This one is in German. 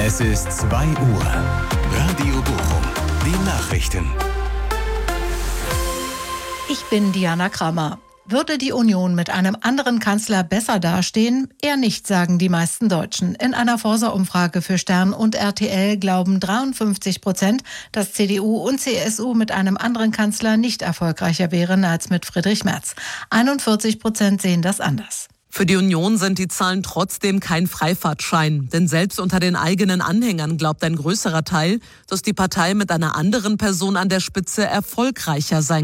Es ist 2 Uhr. Radio Bochum. Die Nachrichten. Ich bin Diana Kramer. Würde die Union mit einem anderen Kanzler besser dastehen? Eher nicht, sagen die meisten Deutschen. In einer Forsa-Umfrage für Stern und RTL glauben 53%, dass CDU und CSU mit einem anderen Kanzler nicht erfolgreicher wären als mit Friedrich Merz. 41% sehen das anders. Für die Union sind die Zahlen trotzdem kein Freifahrtschein. Denn selbst unter den eigenen Anhängern glaubt ein größerer Teil, dass die Partei mit einer anderen Person an der Spitze erfolgreicher sein